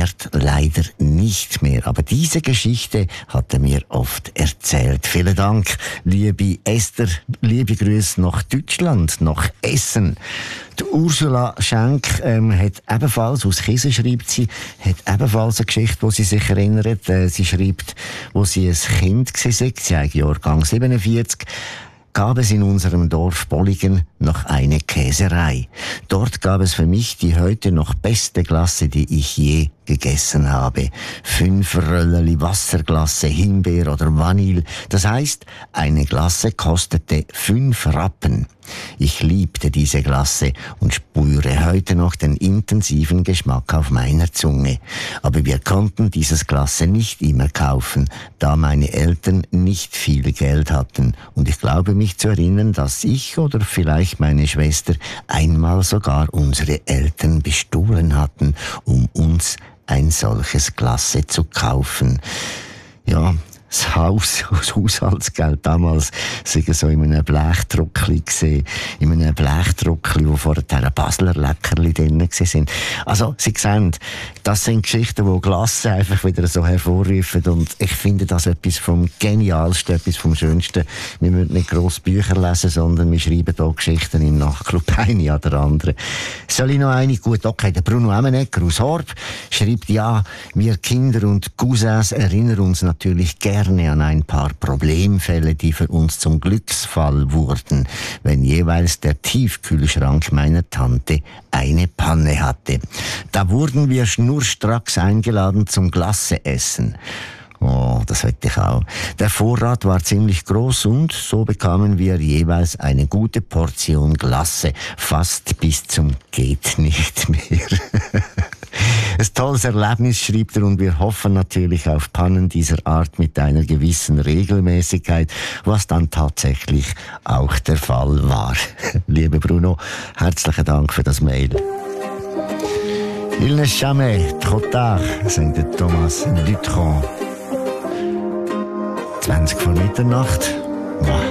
Gerd leider nicht mehr. Aber diese Geschichte hat er mir oft erzählt. Vielen Dank, liebe Esther. Liebe Grüße nach Deutschland, nach Essen. Die Ursula Schenk hat ebenfalls, aus Kiesen schreibt sie, hat ebenfalls eine Geschichte, wo sie sich erinnert. Sie schreibt, wo sie ein Kind war, sie hat Jahrgang 47, gab es in unserem Dorf Bolligen noch eine Käserei. Dort gab es für mich die heute noch beste Glasse, die ich je gegessen habe. 5 Rölleli Wasserglasse, Himbeer oder Vanille. Das heißt, eine Glasse kostete 5 Rappen. Ich liebte diese Glasse und spüre heute noch den intensiven Geschmack auf meiner Zunge. Aber wir konnten dieses Glasse nicht immer kaufen, da meine Eltern nicht viel Geld hatten. Und ich glaube mich zu erinnern, dass ich oder vielleicht meine Schwester einmal sogar unsere Eltern bestohlen hatten, um uns ein solches Glasse zu kaufen. Ja, das Haushaltsgeld damals sei so in einem Blechdruckli gesehen, in einem Blechdruckli, wo vorher Basler Leckerli drin sind. Also, Sie sehen, das sind Geschichten, die Glasse einfach wieder so hervorrufen, und ich finde das etwas vom Genialsten, etwas vom Schönsten. Wir müssen nicht gross Bücher lesen, sondern wir schreiben hier Geschichten im Nachtclub, eine an der anderen. Soll ich noch eine? Gut, okay, der Bruno Emmenegger aus Horb schreibt, ja, wir Kinder und Cousins erinnern uns natürlich gerne an ein paar Problemfälle, die für uns zum Glücksfall wurden, wenn jeweils der Tiefkühlschrank meiner Tante eine Panne hatte. Da wurden wir schnurstracks eingeladen zum Glasse-Essen. Oh, das hätte ich auch. Der Vorrat war ziemlich groß und so bekamen wir jeweils eine gute Portion Glasse, fast bis zum geht nicht mehr. Ein tolles Erlebnis, schreibt er, und wir hoffen natürlich auf Pannen dieser Art mit einer gewissen Regelmäßigkeit, was dann tatsächlich auch der Fall war. Lieber Bruno, herzlichen Dank für das Mail. Il n'est jamais trop tard, singt Thomas Dutronc. 20 vor Mitternacht.